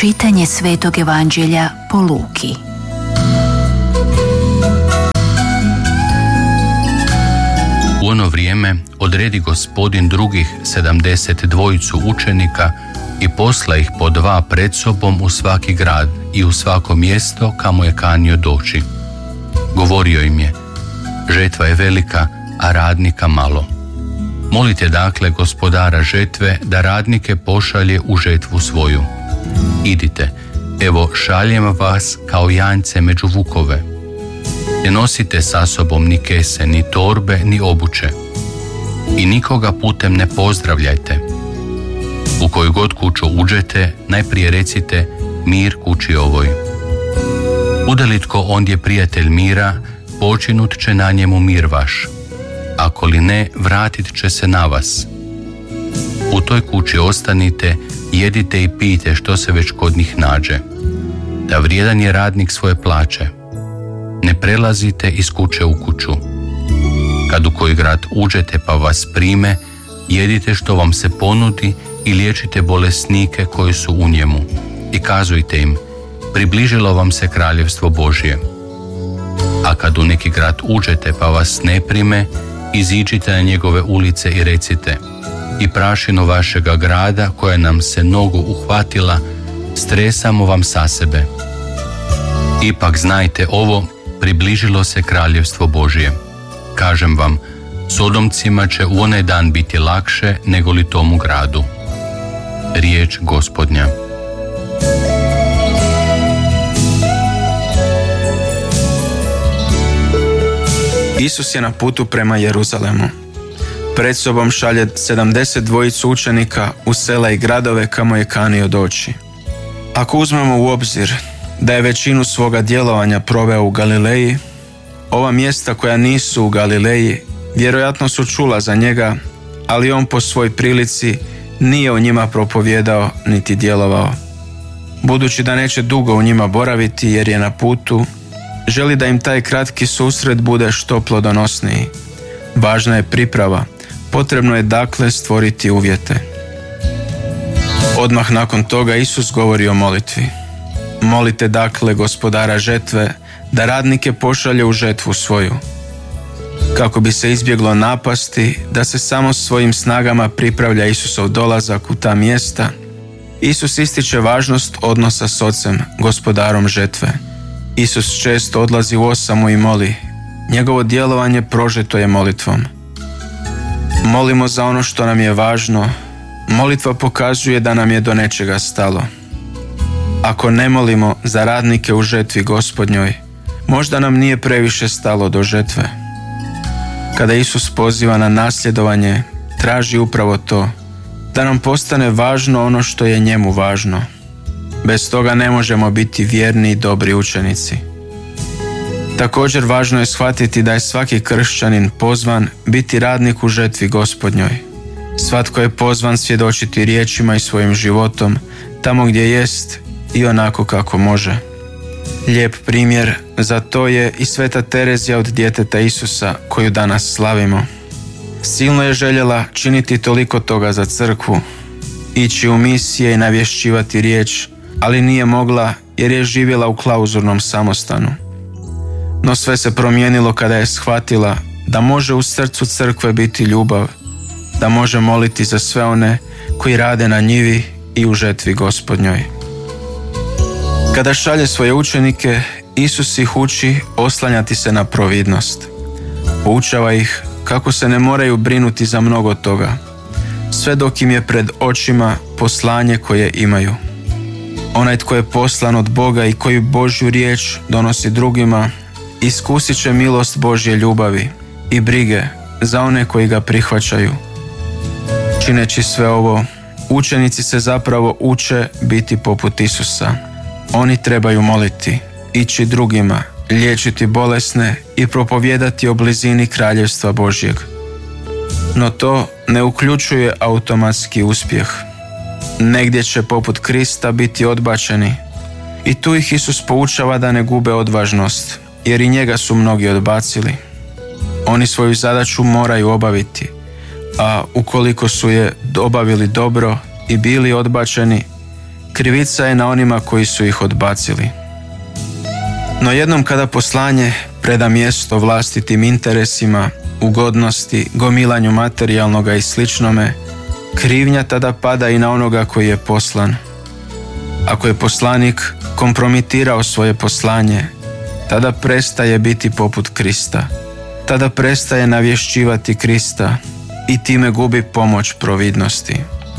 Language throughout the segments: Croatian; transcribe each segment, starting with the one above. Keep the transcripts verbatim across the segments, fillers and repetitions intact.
Čitanje Svetog Evanđelja po Luki. U ono vrijeme odredi Gospodin drugih sedamdeset dvojicu učenika i posla ih po dva pred sobom u svaki grad i u svako mjesto kamo je kanio doći. Govorio im je: žetva je velika, a radnika malo. Molite dakle Gospodara žetve da radnike pošalje u žetvu svoju. Idite, evo šaljem vas kao janjce među vukove. Ne nosite sa sobom ni kese, ni torbe, ni obuće. I nikoga putem ne pozdravljajte. U koju god kuću uđete, najprije recite: mir kući ovoj. Bude li tko ondje prijatelj mira, počinut će na njemu mir vaš. Ako li ne, vratit će se na vas. U toj kući ostanite, jedite i pijte što se već kod njih nađe. Da vrijedan je radnik svoje plaće. Ne prelazite iz kuće u kuću. Kad u koji grad uđete pa vas prime, jedite što vam se ponudi i liječite bolesnike koji su u njemu. I kazujte im: približilo vam se kraljevstvo Božje. A kad u neki grad uđete pa vas ne prime, iziđite na njegove ulice i recite: i prašinu vašega grada koja nam se nogu uhvatila, stresamo vam sa sebe. Ipak znajte ovo, približilo se kraljevstvo Božje. Kažem vam, Sodomcima će u onaj dan biti lakše nego li tomu gradu. Riječ Gospodnja. Isus je na putu prema Jeruzalemu. Pred sobom šalje sedamdeset dvojicu učenika u sela i gradove kamo je kanio doći. Ako uzmemo u obzir da je većinu svoga djelovanja proveo u Galileji, ova mjesta koja nisu u Galileji vjerojatno su čula za njega, ali on po svoj prilici nije o njima propovijedao niti djelovao. Budući da neće dugo u njima boraviti jer je na putu, želi da im taj kratki susret bude što plodonosniji. Važna je priprava, potrebno je dakle stvoriti uvjete. Odmah nakon toga Isus govori o molitvi. Molite dakle Gospodara žetve da radnike pošalje u žetvu svoju. Kako bi se izbjeglo napasti da se samo svojim snagama pripravlja Isusov dolazak u ta mjesta, Isus ističe važnost odnosa s Ocem, Gospodarom žetve. Isus često odlazi u osamu i moli. Njegovo djelovanje prožeto je molitvom. Molimo za ono što nam je važno. Molitva pokazuje da nam je do nečega stalo. Ako ne molimo za radnike u žetvi Gospodnjoj, možda nam nije previše stalo do žetve. Kada Isus poziva na nasljedovanje, traži upravo to, da nam postane važno ono što je njemu važno. Bez toga ne možemo biti vjerni i dobri učenici. Također važno je shvatiti da je svaki kršćanin pozvan biti radnik u žetvi Gospodnjoj. Svatko je pozvan svjedočiti riječima i svojim životom tamo gdje jest i onako kako može. Lijep primjer za to je i sveta Terezija od djeteta Isusa koju danas slavimo. Silno je željela činiti toliko toga za crkvu, ići u misije i navješćivati riječ, ali nije mogla jer je živjela u klauzurnom samostanu. No sve se promijenilo kada je shvatila da može u srcu crkve biti ljubav, da može moliti za sve one koji rade na njivi i u žetvi Gospodnjoj. Kada šalje svoje učenike, Isus ih uči oslanjati se na providnost. Poučava ih kako se ne moraju brinuti za mnogo toga, sve dok im je pred očima poslanje koje imaju. Onaj tko je poslan od Boga i koji Božju riječ donosi drugima, iskusit će milost Božje ljubavi i brige za one koji ga prihvaćaju. Čineći sve ovo, učenici se zapravo uče biti poput Isusa. Oni trebaju moliti, ići drugima, liječiti bolesne i propovijedati o blizini kraljevstva Božjeg. No to ne uključuje automatski uspjeh. Negdje će poput Krista biti odbačeni i tu ih Isus poučava da ne gube odvažnost, jer i njega su mnogi odbacili. Oni svoju zadaću moraju obaviti, a ukoliko su je obavili dobro i bili odbačeni, krivica je na onima koji su ih odbacili. No jednom kada poslanje preda mjesto vlastitim interesima, ugodnosti, gomilanju materijalnoga i sličnome, krivnja tada pada i na onoga koji je poslan. Ako je poslanik kompromitirao svoje poslanje, tada prestaje biti poput Krista. Tada prestaje navješćivati Krista i time gubi pomoć providnosti.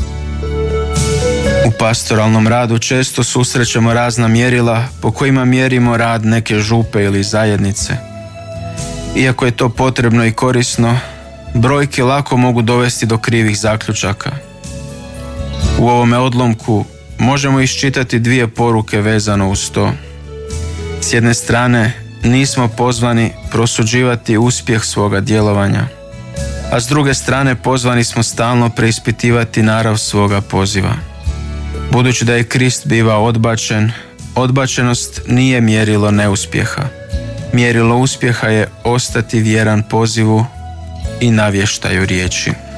U pastoralnom radu često susrećemo razna mjerila po kojima mjerimo rad neke župe ili zajednice. Iako je to potrebno i korisno, brojke lako mogu dovesti do krivih zaključaka. U ovome odlomku možemo iščitati dvije poruke vezano uz to. S jedne strane, nismo pozvani prosuđivati uspjeh svoga djelovanja, a s druge strane pozvani smo stalno preispitivati narav svoga poziva. Budući da je Krist bivao odbačen, odbačenost nije mjerilo neuspjeha. Mjerilo uspjeha je ostati vjeran pozivu i navještaju riječi.